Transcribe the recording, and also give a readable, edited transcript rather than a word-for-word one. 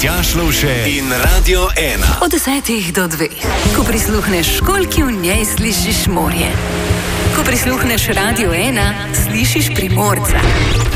Matjaž Lovše in Radio 1. Od 10 do 2. Ko prisluhneš školjki, v njej slišiš morje. Ko prisluhneš Radio 1, slišiš Primorca.